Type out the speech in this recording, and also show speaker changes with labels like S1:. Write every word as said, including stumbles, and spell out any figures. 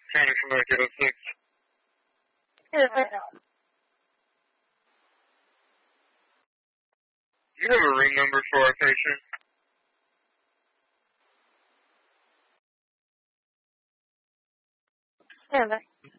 S1: County Connecticut at six.
S2: Yeah, right now.
S1: Do you have a ring number for our patient?
S2: Yeah, right.